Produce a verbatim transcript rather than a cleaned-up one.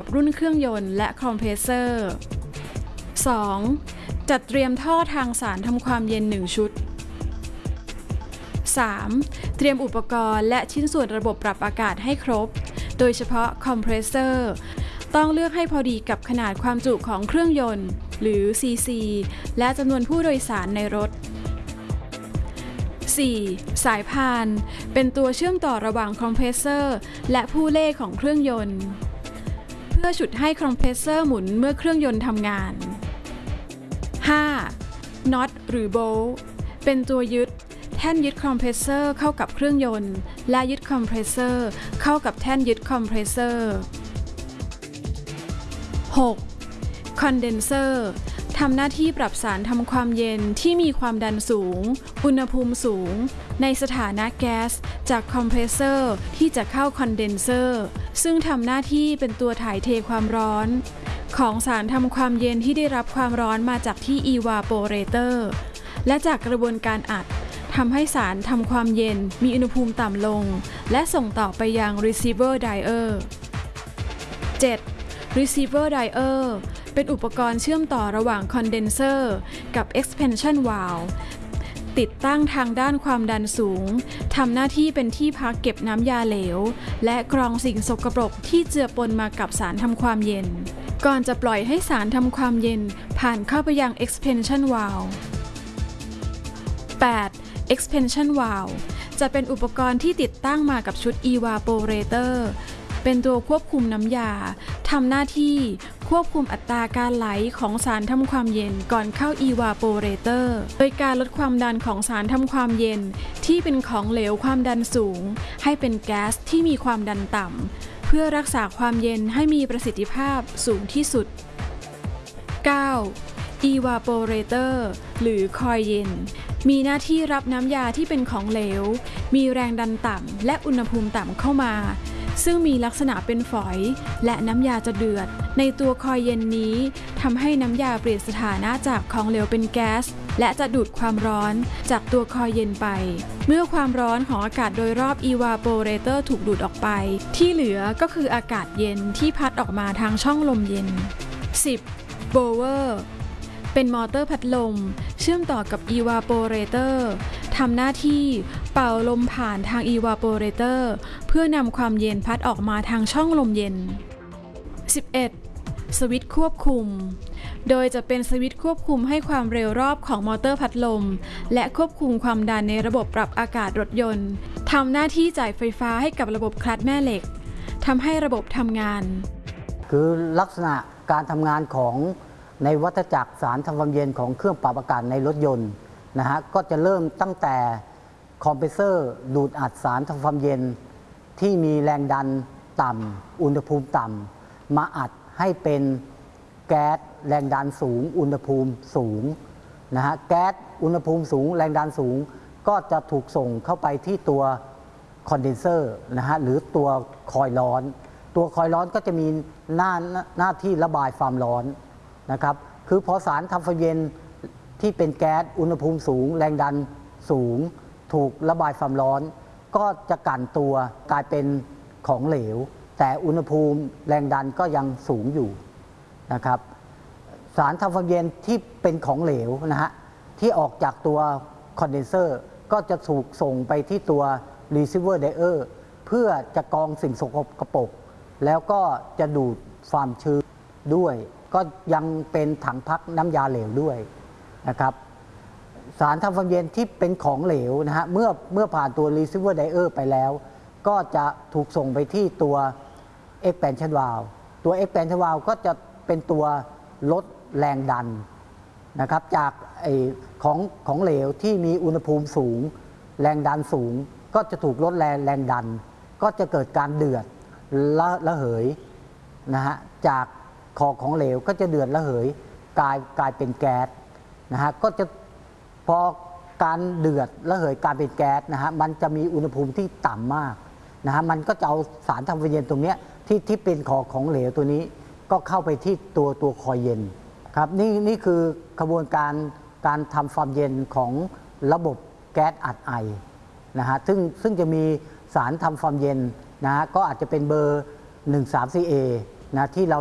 รุ่นเครื่องยนต์และคอมเพรสเซอร์ สอง. จัดเตรียมท่อทางสารทำความเย็นหนึ่งชุด สาม. เตรียมอุปกรณ์และชิ้นส่วนระบบปรับอากาศให้ครบโดยเฉพาะคอมเพรสเซอร์ต้องเลือกให้พอดีกับขนาดความจุของเครื่องยนต์หรือ ซี ซี และจำนวนผู้โดยสารในรถ สี่. สายพานเป็นตัวเชื่อมต่อระหว่างคอมเพรสเซอร์และผู้เล่ของเครื่องยนต์เพื่อฉุดให้คอมเพรสเซอร์หมุนเมื่อเครื่องยนต์ทำงาน ห้า. น็อตหรือโบลต์เป็นตัวยึดแท่นยึดคอมเพรสเซอร์เข้ากับเครื่องยนต์และยึดคอมเพรสเซอร์เข้ากับแท่นยึดคอมเพรสเซอร์ หก. คอนเดนเซอร์ทำหน้าที่ปรับสารทำความเย็นที่มีความดันสูงอุณหภูมิสูงในสถานะแก๊สจากคอมเพรสเซอร์ที่จะเข้าคอนเดนเซอร์ซึ่งทำหน้าที่เป็นตัวถ่ายเทความร้อนของสารทำความเย็นที่ได้รับความร้อนมาจากที่ Evaporator และจากกระบวนการอัดทำให้สารทำความเย็นมีอุณหภูมิต่ำลงและส่งต่อไปยัง Receiver Dryer เจ็ด. Receiver Dryer เป็นอุปกรณ์เชื่อมต่อระหว่างคอนเดนเซอร์กับ Expansion Valve ติดตั้งทางด้านความดันสูงทำหน้าที่เป็นที่พักเก็บน้ำยาเหลวและกรองสิ่งสกปรกที่เจือปนมากับสารทำความเย็นก่อนจะปล่อยให้สารทำความเย็นผ่านเข้าไปยัง Expansion Valve แปด. Expansion Valve จะเป็นอุปกรณ์ที่ติดตั้งมากับชุด Evaporator เป็นตัวควบคุมน้ำยาทำหน้าที่ควบคุมอัตราการไหลของสารทำความเย็นก่อนเข้า Evaporator โดยการลดความดันของสารทำความเย็นที่เป็นของเหลวความดันสูงให้เป็นแก๊สที่มีความดันต่ำเพื่อรักษาความเย็นให้มีประสิทธิภาพสูงที่สุด เก้า. Evaporator หรือคอยเย็นมีหน้าที่รับน้ำยาที่เป็นของเหลวมีแรงดันต่ำและอุณหภูมิต่ำเข้ามาซึ่งมีลักษณะเป็นฝอยและน้ำยาจะเดือดในตัวคอยเย็นนี้ทำให้น้ำยาเปลี่ยนสถานะจากของเหลวเป็นแก๊สและจะดูดความร้อนจากตัวคอยเย็นไปเมื่อความร้อนของอากาศโดยรอบ Evaporator ถูกดูดออกไปที่เหลือก็คืออากาศเย็นที่พัดออกมาทางช่องลมเย็น สิบ. Blower เป็นมอเตอร์พัดลมเชื่อมต่อกับ Evaporator ทำหน้าที่เป่าลมผ่านทาง Evaporator เพื่อนำความเย็นพัดออกมาทางช่องลมเย็น สิบเอ็ด. สวิตช์ควบคุมโดยจะเป็นสวิตช์ควบคุมให้ความเร็วรอบของมอเตอร์พัดลมและควบคุมความดันในระบบปรับอากาศรถยนต์ทำหน้าที่จ่ายไฟฟ้าให้กับระบบคลัตช์แม่เหล็กทำให้ระบบทำงานคือลักษณะการทำงานของในวัฏจักรสารทำความเย็นของเครื่องปรับอากาศในรถยนต์นะฮะก็จะเริ่มตั้งแต่คอมเพรสเซอร์ดูดอัดสารทำความเย็นที่มีแรงดันต่ำอุณหภูมิต่ำมาอัดให้เป็นแก๊สแรงดันสูงอุณหภูมิสูงนะฮะแก๊สอุณหภูมิสูงแรงดันสูงก็จะถูกส่งเข้าไปที่ตัวคอนเดนเซอร์นะฮะหรือตัวคอยล์ร้อนตัวคอยล์ร้อนก็จะมีหน้าหน้าที่ระบายความร้อนนะครับคือพอสารทำความเย็นที่เป็นแก๊สอุณหภูมิสูงแรงดันสูงถูกระบายความร้อนก็จะกั่นตัวกลายเป็นของเหลวแต่อุณหภูมิแรงดันก็ยังสูงอยู่นะครับสารทำความเย็นที่เป็นของเหลวนะฮะที่ออกจากตัวคอนเดนเซอร์ก็จะถูกส่งไปที่ตัว Receiver Dryer เพื่อจะกรองสิ่งสกปรกแล้วก็จะดูดความชื้นด้วยก็ยังเป็นถังพักน้ำยาเหลวด้วยนะครับสารทำความเย็นที่เป็นของเหลวนะฮะเมื่อเมื่อผ่านตัว Receiver Dryer ไปแล้วก็จะถูกส่งไปที่ตัว Expansion Valve ตัว Expansion Valve ก็จะเป็นตัวลดแรงดันนะครับจากไอ้ของของเหลวที่มีอุณหภูมิสูงแรงดันสูงก็จะถูกลดแรงแรงดันก็จะเกิดการเดือดละระเหยนะฮะจากขอของเหลวก็จะเดือดระเหยกลายกลายเป็นแก๊สนะฮะก็จะพอการเดือดระเหยกลายเป็นแก๊สนะฮะมันจะมีอุณหภูมิที่ต่ำมากนะฮะมันก็จะเอาสารทำความเย็นตรงนี้ที่ที่เป็นขอของเหลวตัวนี้ก็เข้าไปที่ตัวตัวคอยเย็นครับนี่นี่คือกระบวนการการทำความเย็นของระบบแก๊สอัดไอนะฮะซึ่งซึ่งจะมีสารทำความเย็นนะฮะก็อาจจะเป็นเบอร์ หนึ่ง สาม สี่ เอ นะที่เรา